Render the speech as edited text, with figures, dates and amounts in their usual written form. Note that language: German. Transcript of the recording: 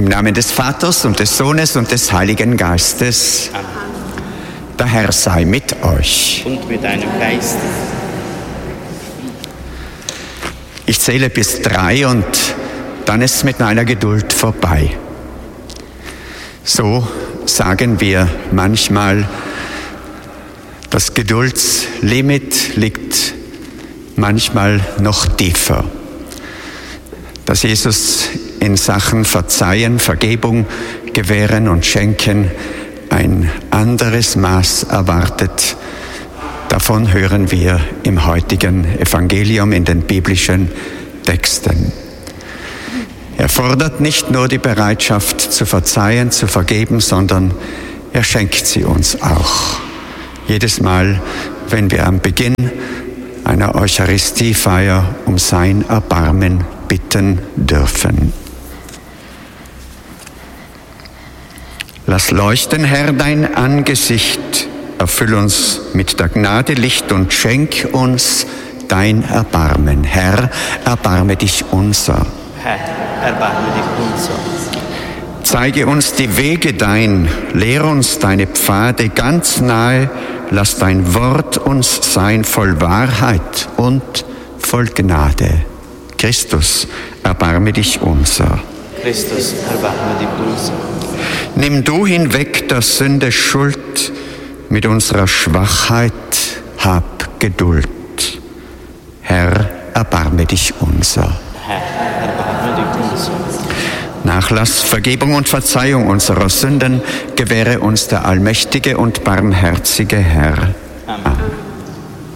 Namen des Vaters und des Sohnes und des Heiligen Geistes. Amen. Der Herr sei mit euch. Und mit deinem Geist. Ich zähle bis 3 und dann ist es mit meiner Geduld vorbei. So sagen wir manchmal, das Geduldslimit liegt manchmal noch tiefer. Dass Jesus in Sachen Verzeihen, Vergebung, gewähren und schenken ein anderes Maß erwartet. Davon hören wir im heutigen Evangelium in den biblischen Texten. Er fordert nicht nur die Bereitschaft zu verzeihen, zu vergeben, sondern er schenkt sie uns auch. Jedes Mal, wenn wir am Beginn einer Eucharistiefeier um sein Erbarmen bitten dürfen. Lass leuchten, Herr, dein Angesicht, erfüll uns mit der Gnade Licht und schenk uns dein Erbarmen. Herr, erbarme dich unser. Herr, erbarme dich unser. Zeige uns die Wege dein, lehr uns deine Pfade ganz nahe, lass dein Wort uns sein voll Wahrheit und voll Gnade. Christus, erbarme dich unser. Christus, erbarme dich unser. Nimm du hinweg der Sünde Schuld, mit unserer Schwachheit hab Geduld. Herr, erbarme dich unser. Herr, erbarme dich unser. Nachlass, Vergebung und Verzeihung unserer Sünden gewähre uns der allmächtige und barmherzige Herr.